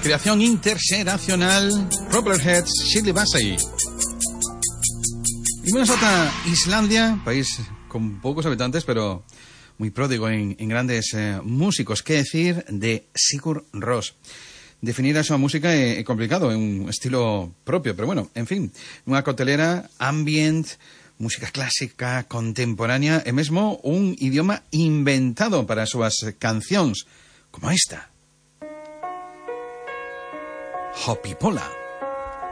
creación interxeracional, Properheads, Shirley Bassey. Y menos otra, Islandia, país con pocos habitantes, pero muy pródigo en grandes músicos. ¿Qué decir de Sigur Rós? Definir a súa música é complicado, é un estilo propio, pero bueno, en fin, unha cotelera, ambient, música clásica, contemporánea e mesmo un idioma inventado para as súas cancións, como esta. Hopipola.